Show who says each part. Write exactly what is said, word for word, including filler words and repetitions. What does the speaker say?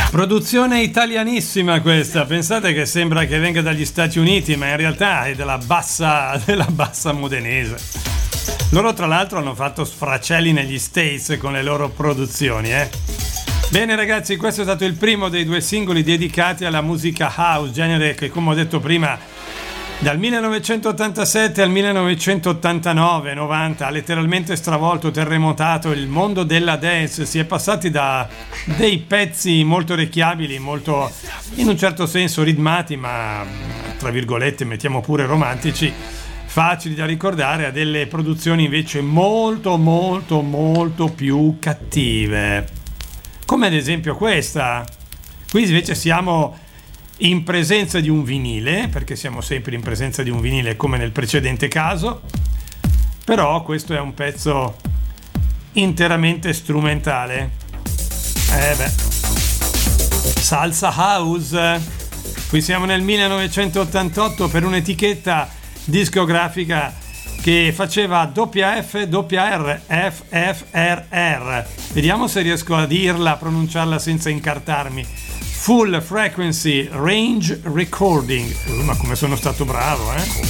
Speaker 1: Produzione italianissima questa, pensate che sembra che venga dagli Stati Uniti, ma in realtà è della bassa, della bassa modenese. Loro tra l'altro hanno fatto sfracelli negli States con le loro produzioni, eh. Bene ragazzi, questo è stato il primo dei due singoli dedicati alla musica house, genere che come ho detto prima dal millenovecentottantasette al millenovecentottantanove novanta ha letteralmente stravolto, terremotato il mondo della dance. Si è passati da dei pezzi molto orecchiabili, molto in un certo senso ritmati, ma tra virgolette mettiamo pure romantici, facili da ricordare, a delle produzioni invece molto molto molto più cattive, come ad esempio questa. Qui invece siamo in presenza di un vinile, perché siamo sempre in presenza di un vinile come nel precedente caso, però questo è un pezzo interamente strumentale. Eh beh, Salsa House. Qui siamo nel millenovecentottantotto per un'etichetta discografica che faceva doppia F, doppia R, F, F, R, R. Vediamo se riesco a dirla, a pronunciarla senza incartarmi. Full Frequency Range Recording. Uh, ma come sono stato bravo, eh?